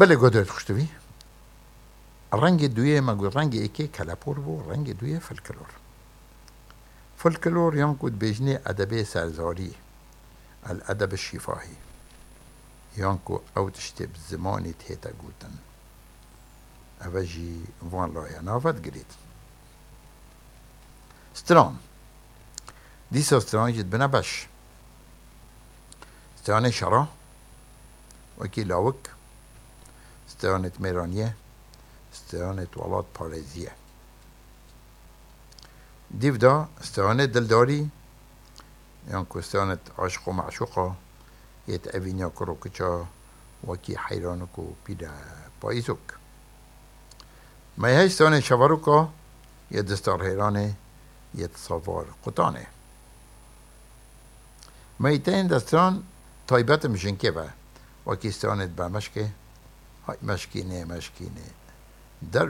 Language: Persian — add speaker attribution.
Speaker 1: بله قدرت خوشتوی رنگ دویه مگو رنگ ایکی کلپور بو رنگ دویه فلکلور. فلکلور یان کود بجنی ادبی سرزاری الادب الشفاهی یان کو او تشتی بزمانی تهتا گوتن اوجی وان لایا نافت گرید. ستران دیسا ستران جد بنا بش ستران شرا وکی لاوک سترانت میرانیه سترانت ولاد پاريزية. ديف دا سترانت دلداري يانكو سترانت عشق ومعشوقة يت أفينيا كروكتشا وكي حيرانكو بيدا بايزوك. ما هي سترانت شواروكا يت دستار هيراني يت صفار قطاني. ما يتين دستران طيبات مشنكبة وكي سترانت بمشكي هاي مشكيني در